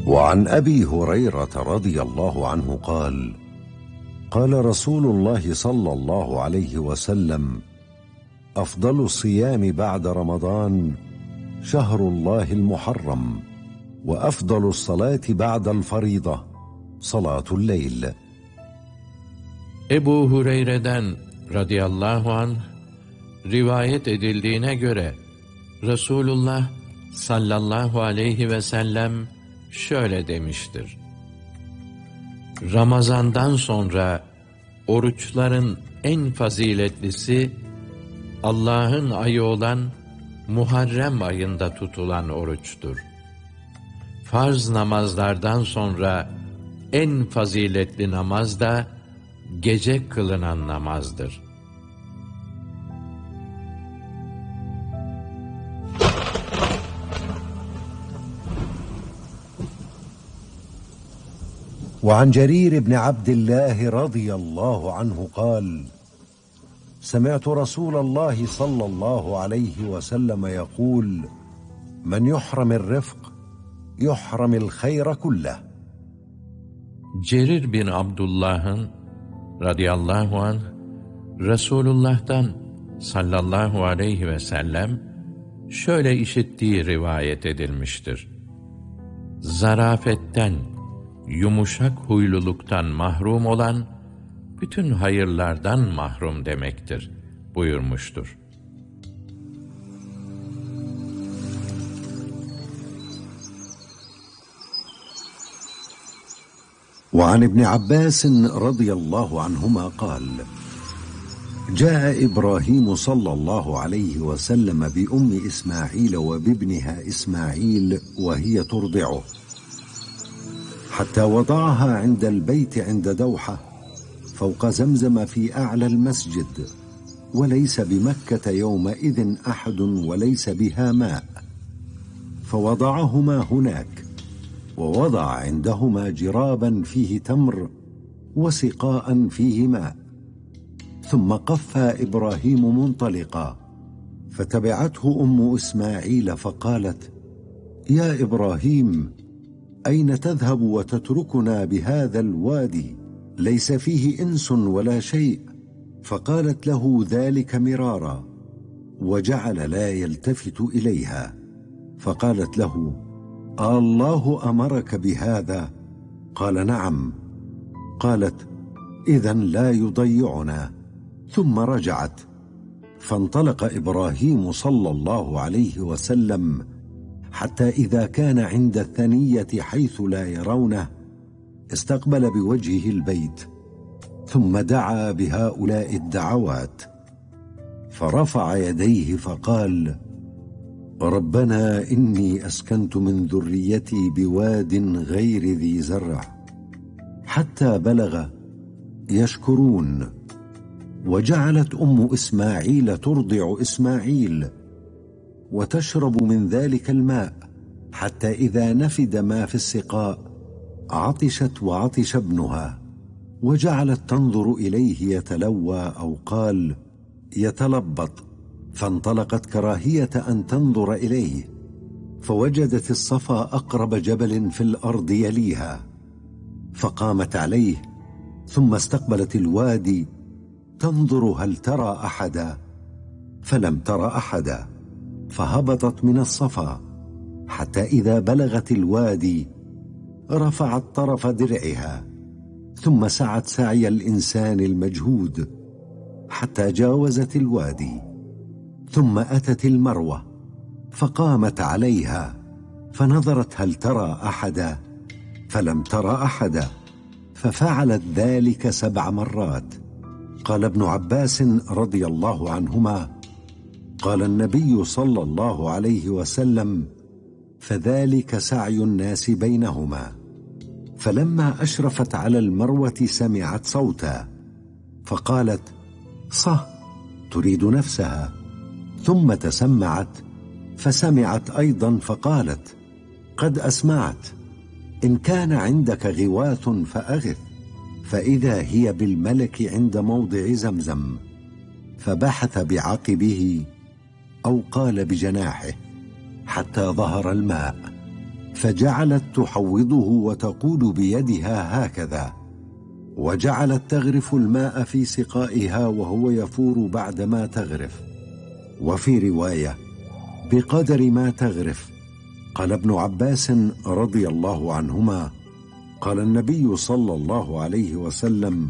وعن أبي هريرة رضي الله عنه قال: قال رسول الله صلى الله عليه وسلم: أفضل الصيام بعد رمضان شهر الله المحرم، وأفضل الصلاة بعد الفريضة صلاة الليل. Ebu Hureyre'den radıyallahu anh rivayet edildiğine göre Resulullah sallallahu aleyhi ve sellem şöyle demiştir: Ramazandan sonra oruçların en faziletlisi Allah'ın ayı olan Muharrem ayında tutulan oruçtur. Farz namazlardan sonra en faziletli namaz da gece kılınan namazdır. وعن جرير بن عبد الله رضي الله عنه قال: سمعت رسول الله صلى الله عليه وسلم يقول: من يحرم الرفق يحرم الخير كله. Cerir bin Abdullah'ın radıyallahu anh Resulullah'tan sallallahu aleyhi ve sellem şöyle işittiği rivayet edilmiştir: Zarafetten, yumuşak huyluluktan mahrum olan bütün hayırlardan mahrum demektir buyurmuştur. وعن ابن عباس رضي الله عنهما قال: جاء إبراهيم صلى الله عليه وسلم بأم إسماعيل وبابنها إسماعيل وهي ترضعه، حتى وضعها عند البيت عند دوحة فوق زمزم في أعلى المسجد، وليس بمكة يومئذ أحد وليس بها ماء، فوضعهما هناك، ووضع عندهما جرابا فيه تمر وسقاء فيه ماء، ثم قفى إبراهيم منطلقا، فتبعته أم إسماعيل فقالت: يا إبراهيم، أين تذهب وتتركنا بهذا الوادي ليس فيه إنس ولا شيء؟ فقالت له ذلك مرارا، وجعل لا يلتفت إليها، فقالت له: الله أمرك بهذا؟ قال: نعم. قالت: إذن لا يضيعنا. ثم رجعت، فانطلق إبراهيم صلى الله عليه وسلم حتى إذا كان عند الثنية حيث لا يرونه استقبل بوجهه البيت، ثم دعا بهؤلاء الدعوات، فرفع يديه فقال: ربنا إني أسكنت من ذريتي بواد غير ذي زرع، حتى بلغ يشكرون. وجعلت أم إسماعيل ترضع إسماعيل وتشرب من ذلك الماء، حتى إذا نفد ما في السقاء عطشت وعطش ابنها، وجعلت تنظر إليه يتلوى أو قال يتلبط، فانطلقت كراهية أن تنظر إليه، فوجدت الصفا أقرب جبل في الأرض يليها، فقامت عليه، ثم استقبلت الوادي تنظر هل ترى أحدا، فلم تر أحدا، فهبطت من الصفا، حتى إذا بلغت الوادي رفعت طرف درعها، ثم سعت سعي الإنسان المجهود حتى جاوزت الوادي، ثم أتت المروة فقامت عليها، فنظرت هل ترى أحدا، فلم تر أحدا، ففعلت ذلك 7 مرات. قال ابن عباس رضي الله عنهما: قال النبي صلى الله عليه وسلم: فذلك سعي الناس بينهما. فلما أشرفت على المروة سمعت صوتا، فقالت: صه، تريد نفسها، ثم تسمعت فسمعت أيضا فقالت: قد أسمعت، إن كان عندك غواث فأغث. فإذا هي بالملك عند موضع زمزم، فبحث بعقبه أو قال بجناحه حتى ظهر الماء، فجعلت تحوضه وتقول بيدها هكذا، وجعلت تغرف الماء في سقائها وهو يفور بعدما تغرف. وفي رواية: بقدر ما تغرف. قال ابن عباس رضي الله عنهما: قال النبي صلى الله عليه وسلم: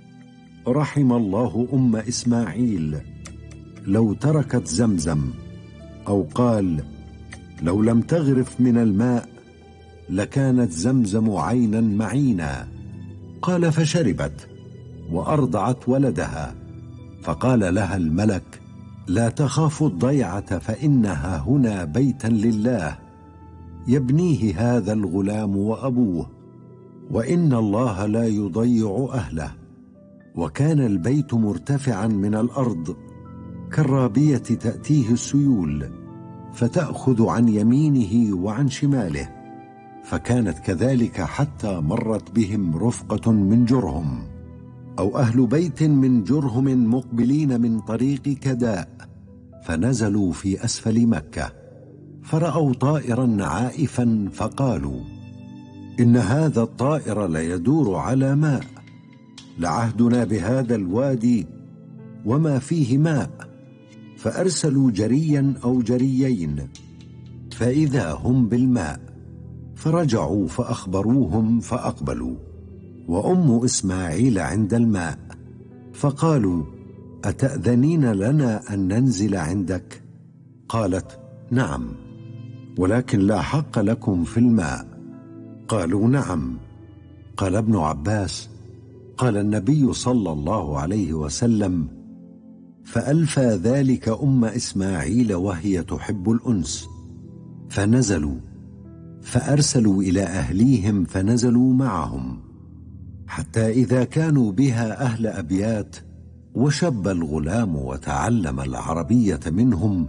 رحم الله أم إسماعيل لو تركت زمزم، أو قال: لو لم تغرف من الماء لكانت زمزم عينا معينا. قال: فشربت وأرضعت ولدها، فقال لها الملك: لا تخاف الضيعة، فإنها هنا بيتا لله يبنيه هذا الغلام وأبوه، وإن الله لا يضيع أهله. وكان البيت مرتفعا من الأرض كالرابية تأتيه السيول، فتأخذ عن يمينه وعن شماله، فكانت كذلك حتى مرت بهم رفقة من جرهم أو أهل بيت من جرهم مقبلين من طريق كداء، فنزلوا في أسفل مكة، فرأوا طائرا عائفا، فقالوا: إن هذا الطائر ليدور على ماء، لعهدنا بهذا الوادي وما فيه ماء. فأرسلوا جريا أو جريين، فإذا هم بالماء، فرجعوا فأخبروهم فأقبلوا، وأم إسماعيل عند الماء، فقالوا: أتأذنين لنا أن ننزل عندك؟ قالت: نعم، ولكن لا حق لكم في الماء. قالوا: نعم. قال ابن عباس: قال النبي صلى الله عليه وسلم: فألفى ذلك أم إسماعيل وهي تحب الأنس، فنزلوا، فأرسلوا إلى أهليهم فنزلوا معهم، حتى إذا كانوا بها أهل أبيات، وشب الغلام وتعلم العربية منهم،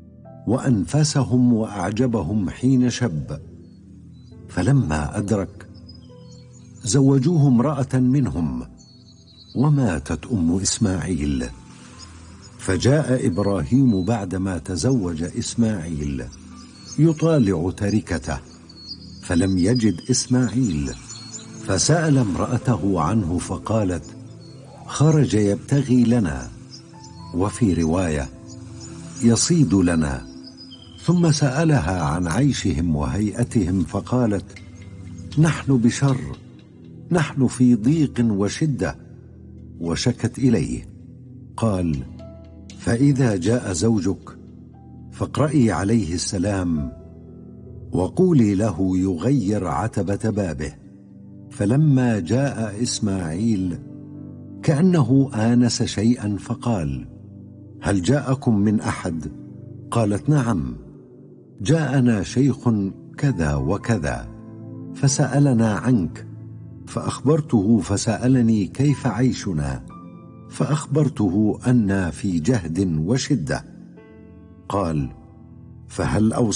وأنفسهم وأعجبهم حين شب، فلما أدرك زوجوه امرأة منهم، وماتت أم إسماعيل. فجاء إبراهيم بعدما تزوج إسماعيل يطالع تركته، فلم يجد إسماعيل، فسأل امرأته عنه، فقالت: خرج يبتغي لنا، وفي رواية: يصيد لنا. ثم سألها عن عيشهم وهيئتهم، فقالت: نحن بشر، نحن في ضيق وشدة، وشكت إليه. قال: فإذا جاء زوجك فاقرئي عليه السلام، وقولي له يغير عتبة بابه. فلما جاء إسماعيل كأنه آنس شيئا، فقال: هل جاءكم من أحد؟ قالت: نعم، جاءنا شيخ كذا وكذا، فسألنا عنك، فأخبرته، فسألني كيف عيشنا، فأخبرته أننا في جهد وشدة. قال: فهل أوصى